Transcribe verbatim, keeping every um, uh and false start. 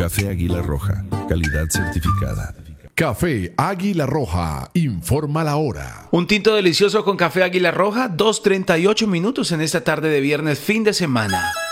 Café Águila Roja, calidad certificada. Café Águila Roja, informa la hora. Un tinto delicioso con café Águila Roja, dos treinta y ocho minutos en esta tarde de viernes, fin de semana.